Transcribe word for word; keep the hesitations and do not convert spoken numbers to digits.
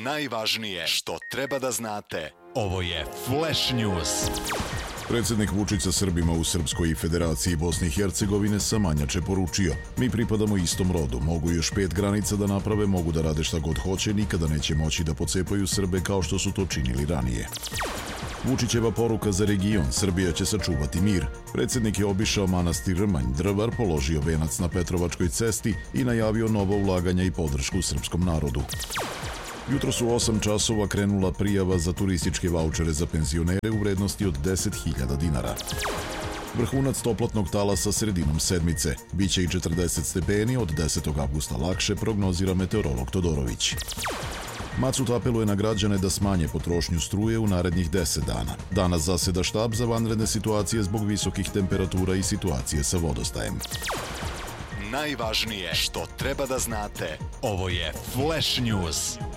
Najvažnije što treba da znate. Ovo je Flash News. Predsjednik Vučić Srbima u Srpskoj Federaciji Bosne i Hercegovine Samanjače poručio: mi pripadamo istom rodu, mogu još pet granica da naprave, mogu da rade šta god hoće, nikada neće moći da pocepaju Srbe kao što su to činili ranije. Vučićeva poruka za region: Srbija će sačuvati mir. Predsjednik je obišao manastir Rmanj Drvar, položio venac na Petrovačkoj cesti i najavio nova ulaganja i podršku srpskom narodu. Jutro su u osam časova krenula prijava za turističke vaučere za penzionere u vrednosti od deset hiljada dinara. Vrhunac toplotnog talasa sredinom sedmice. Biće i četrdeset stepeni, od desetog avgusta lakše, prognozira meteorolog Todorović. Macut apeluje na građane da smanje potrošnju struje u narednih deset dana. Danas zaseda štab za vanredne situacije zbog visokih temperatura i situacije sa vodostajem. Najvažnije što treba da znate. Ovo je Flash News.